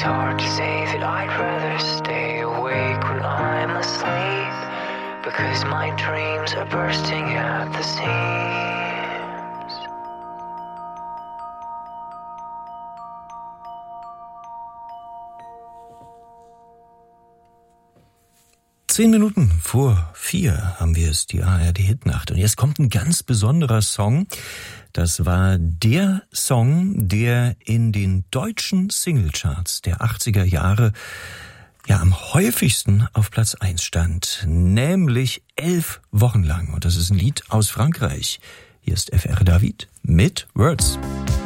hard to say that I'd rather stay awake when I'm asleep, because my dreams are bursting at the seams. 4:10 haben wir es, die ARD-Hitnacht. Und jetzt kommt ein ganz besonderer Song. Das war der Song, der in den deutschen Singlecharts der 80er Jahre am häufigsten auf Platz 1 stand. Nämlich 11 Wochen lang. Und das ist ein Lied aus Frankreich. Hier ist FR David mit Words.